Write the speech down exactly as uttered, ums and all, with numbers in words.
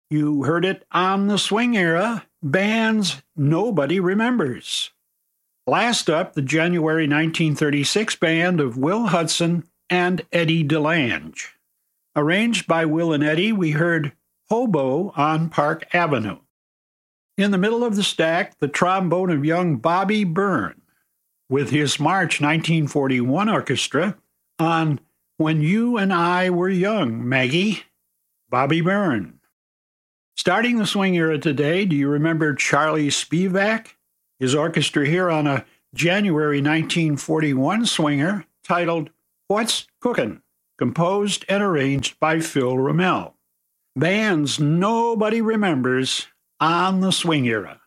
You heard it on the swing era, bands nobody remembers. Last up, the January nineteen thirty-six band of Will Hudson and Eddie DeLange. Arranged by Will and Eddie, we heard Hobo on Park Avenue. In the middle of the stack, the trombone of young Bobby Byrne, with his March nineteen forty-one orchestra on When You and I Were Young, Maggie, Bobby Byrne. Starting the swing era today, do you remember Charlie Spivak? His orchestra here on a January nineteen forty-one swinger titled What's Cookin', composed and arranged by Phil Ramel. Bands nobody remembers on the swing era.